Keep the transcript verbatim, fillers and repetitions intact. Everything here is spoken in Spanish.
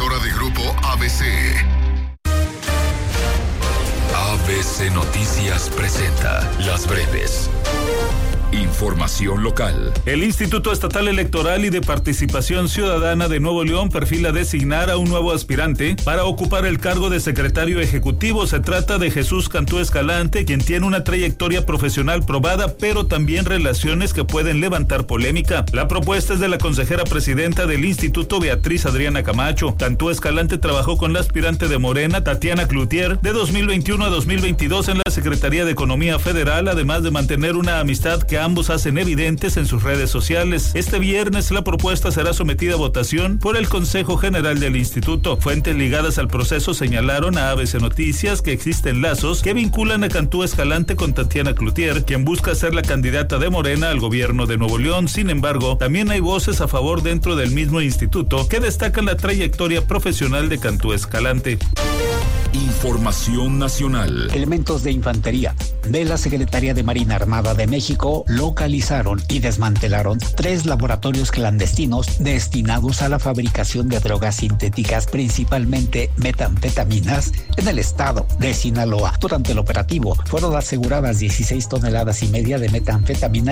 presentadora de Grupo A B C. A B C Noticias presenta Las Breves. Información local. El Instituto Estatal Electoral y de Participación Ciudadana de Nuevo León perfila designar a un nuevo aspirante para ocupar el cargo de secretario ejecutivo. Se trata de Jesús Cantú Escalante, quien tiene una trayectoria profesional probada, pero también relaciones que pueden levantar polémica. La propuesta es de la consejera presidenta del instituto, Beatriz Adriana Camacho. Cantú Escalante trabajó con la aspirante de Morena, Tatiana Cloutier, de dos mil veintiuno a dos mil veintidós en la Secretaría de Economía Federal, además de mantener una amistad que ambos hacen evidentes en sus redes sociales. Este viernes la propuesta será sometida a votación por el Consejo General del Instituto. Fuentes ligadas al proceso señalaron a A B C Noticias que existen lazos que vinculan a Cantú Escalante con Tatiana Cloutier, quien busca ser la candidata de Morena al gobierno de Nuevo León. Sin embargo, también hay voces a favor dentro del mismo instituto que destacan la trayectoria profesional de Cantú Escalante. Información nacional. Elementos de infantería de la Secretaría de Marina Armada de México localizaron y desmantelaron tres laboratorios clandestinos destinados a la fabricación de drogas sintéticas, principalmente metanfetaminas, en el estado de Sinaloa. Durante el operativo fueron aseguradas dieciséis toneladas y media de metanfetaminas